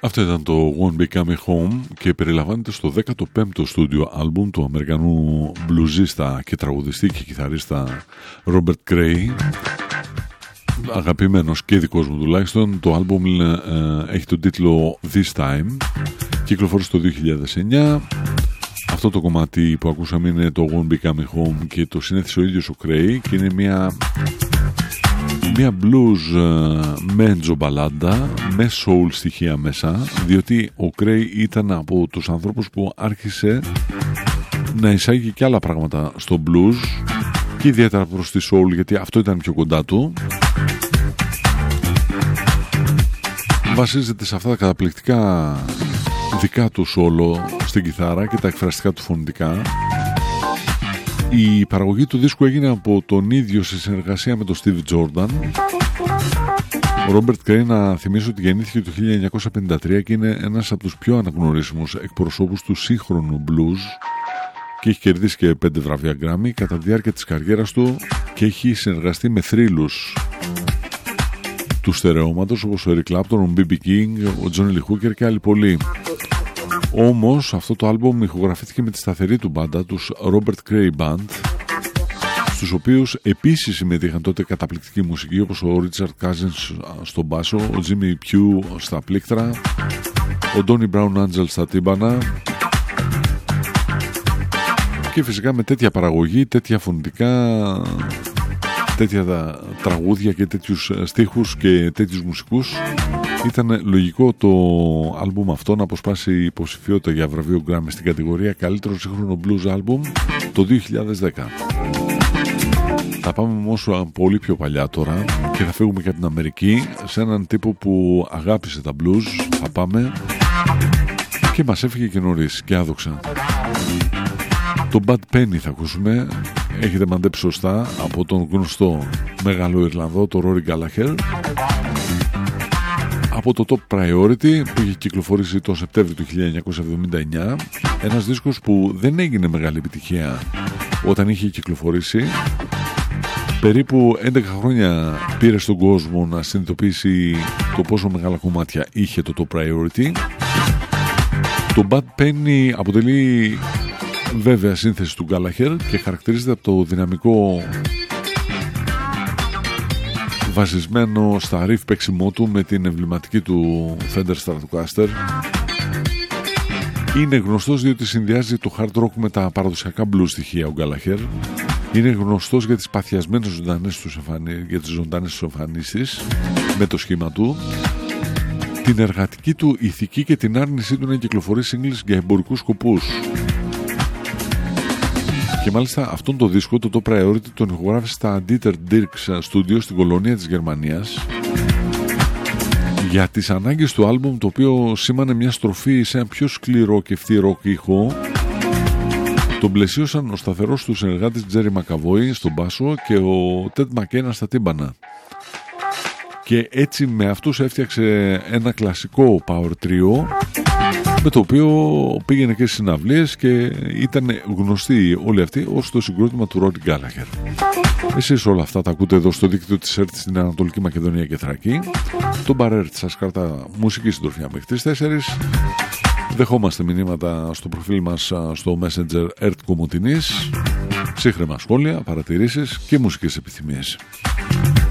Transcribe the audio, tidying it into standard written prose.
Αυτό ήταν το Won't Be Coming Home και περιλαμβάνεται στο 15ο στούντιο άλμπουμ του Αμερικανού μπλουζίστα και τραγουδιστή και κιθαρίστα Robert Cray, αγαπημένος και δικός μου τουλάχιστον. Το άλμπουμ έχει τον τίτλο This Time, κυκλοφόρησε το 2009. Αυτό το κομμάτι που ακούσαμε είναι το Won't Be Coming Home και το συνέθεσε ο ίδιος ο Cray και είναι μια blues μέντζο μπαλάντα με soul στοιχεία μέσα, διότι ο Cray ήταν από τους ανθρώπους που άρχισε να εισάγει και άλλα πράγματα στο blues και ιδιαίτερα προς τη soul, γιατί αυτό ήταν πιο κοντά του. Βασίζεται σε αυτά τα καταπληκτικά δικά του solo στην κιθάρα και τα εκφραστικά του φωνητικά. Η παραγωγή του δίσκου έγινε από τον ίδιο σε συνεργασία με τον Steve Jordan. Ο Robert Cray, να θυμίσω ότι γεννήθηκε το 1953 και είναι ένας από τους πιο αναγνωρίσιμους εκπροσώπους του σύγχρονου blues και έχει κερδίσει και 5 βραβεία Grammy κατά τη διάρκεια της καριέρας του και έχει συνεργαστεί με θρύλους του στερεώματος όπως ο Eric Clapton, ο B.B. King, ο Johnny Lee Hooker και άλλοι πολλοί. Όμως αυτό το άλμπομ ηχογραφήθηκε με τη σταθερή του μπάντα, τους Robert Cray Band, στους οποίους επίσης συμμετείχαν τότε καταπληκτική μουσική όπως ο Richard Cousins στο μπάσο, ο Jimmy Pugh στα πλήκτρα, ο Donny Brown Angel στα τύμπανα και φυσικά με τέτοια παραγωγή, τέτοια φωνητικά, τέτοια τραγούδια και τέτοιους στίχους και τέτοιους μουσικούς ήταν λογικό το άλμπουμ αυτό να αποσπάσει υποψηφιότητα για βραβείο Grammy στην κατηγορία καλύτερο σύγχρονο blues άλμπουμ το 2010. Θα πάμε όμως πολύ πιο παλιά τώρα και θα φύγουμε για την Αμερική, σε έναν τύπο που αγάπησε τα blues. Θα πάμε και μας έφυγε και νωρίς και άδοξα. Το Bad Penny θα ακούσουμε, έχετε μαντέψει σωστά, από τον γνωστό μεγάλο Ιρλανδό, το Rory Gallagher, από το Top Priority που είχε κυκλοφορήσει το Σεπτέμβριο του 1979, ένας δίσκος που δεν έγινε μεγάλη επιτυχία όταν είχε κυκλοφορήσει. Περίπου 11 χρόνια πήρε στον κόσμο να συνειδητοποιήσει το πόσο μεγάλα κομμάτια είχε το Top Priority. Το Bad Penny αποτελεί βέβαια σύνθεση του Gallagher και χαρακτηρίζεται από το δυναμικό βασισμένο στα riff παίξιμό του με την εμβληματική του Fender Stratocaster. Είναι γνωστός διότι συνδυάζει το hard rock με τα παραδοσιακά blues στοιχεία ο Gallagher. Είναι γνωστός για τις παθιασμένες ζωντανές εμφανίσεις με το σχήμα του, την εργατική του ηθική και την άρνησή του να κυκλοφορεί singles για εμπορικούς σκοπούς. Και μάλιστα αυτόν το δίσκο, το Top Priority, τον ηχογράφησε στα Dieter Dirks Studios στην Κολονία της Γερμανίας για τις ανάγκες του άλμπουμ, το οποίο σήμανε μια στροφή σε ένα πιο σκληρό και ευθύ-ροκ ήχο. Τον πλαισίωσαν ο σταθερός του συνεργάτης Jerry McAvoy στον μπάσο και ο Ted McKenna στα τύμπανα. Και έτσι με αυτούς έφτιαξε ένα κλασικό power trio με το οποίο πήγαινε και στις συναυλίες και ήταν γνωστοί όλοι αυτοί ως το συγκρότημα του Rory Gallagher. Εσείς όλα αυτά τα ακούτε εδώ στο δίκτυο της ΕΡΤ στην Ανατολική Μακεδονία και Θράκη. Το Μπαρέρτ σας κρατά μουσική συντροφιά μέχρι τις 4. Δεχόμαστε μηνύματα στο προφίλ μας στο Messenger ΕΡΤ Κομωτινής, σύγχρεμα σχόλια, παρατηρήσεις και μουσικές επιθυμίες.